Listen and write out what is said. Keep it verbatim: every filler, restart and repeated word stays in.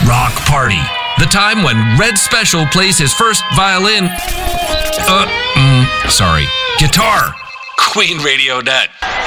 Rock Party. The time when Red Special plays his first violin. Uh, mm, sorry, guitar. Queen Radio dot net.